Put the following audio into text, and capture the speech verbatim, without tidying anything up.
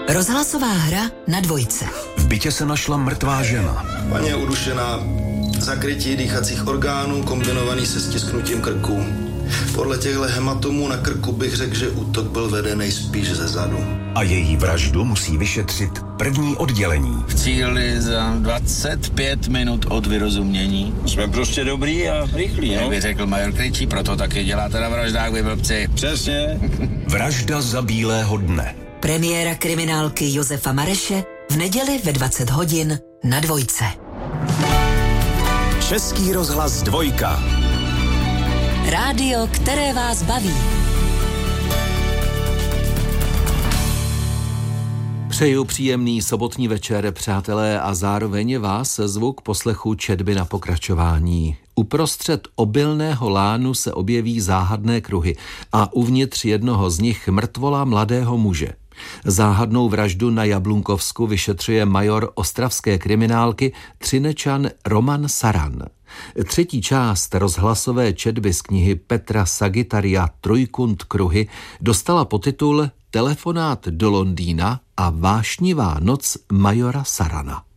Rozhlasová hra na Dvojce. V bytě se našla mrtvá žena. Paní je udušená, zakrytí dýchacích orgánů kombinovaný se stisknutím krku. Podle těchto hematomů na krku bych řekl, že útok byl vedený spíš ze zadu. A její vraždu musí vyšetřit první oddělení. V cíli za dvacet pět minut od vyrozumění. Jsme prostě dobrý a rychlí, Jak no? by řekl major Kryčí, proto taky děláte na vraždách, vy blbci. Přesně. Vražda za bílého dne. Premiéra kriminálky Josefa Mareše v neděli ve dvacet hodin na Dvojce. Český rozhlas Dvojka. Rádio, které vás baví. Přeju příjemný sobotní večer, přátelé, a zároveň vás zvu k poslechu četby na pokračování. Uprostřed obilného lánu se objeví záhadné kruhy a uvnitř jednoho z nich mrtvola mladého muže. Záhadnou vraždu na Jablunkovsku vyšetřuje major ostravské kriminálky Třinečan Roman Saran. Třetí část rozhlasové četby z knihy Petra Sagitaria Trojkund kruhy dostala podtitul Telefonát do Londýna a vášnivá noc majora Sarana.